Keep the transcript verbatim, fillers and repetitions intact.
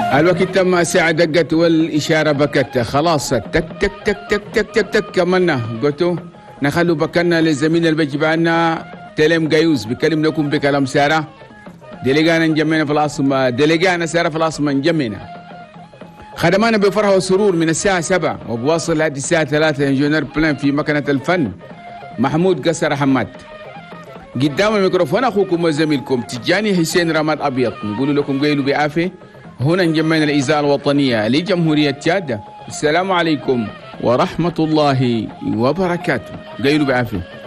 الوقت تم، ساعة دقت والإشارة بكت، خلاص تك تك تك تك تك تك تك كملنا. قلتوا نخلوا بكنا للزميل اللي بجبعنا تلم قيوز بكلم لكم بكلام سارة. دلقانا نجمعنا في العاصمة، دلقانا سارة في العاصمة نجمعنا. خدمانا بفرحة وسرور من الساعة سبعة وبواصل لحد الساعة ثلاثة انجينير بلان في مكنة الفن محمود قصر حماد. قدام الميكروفون أخوكم وزميلكم تجاني حسين رماد أبيض، نقول لكم قيلوا بعافية. هنا نجمعنا الإذاعة الوطنية لجمهورية تشاد. السلام عليكم ورحمة الله وبركاته. قيلوا بعافية.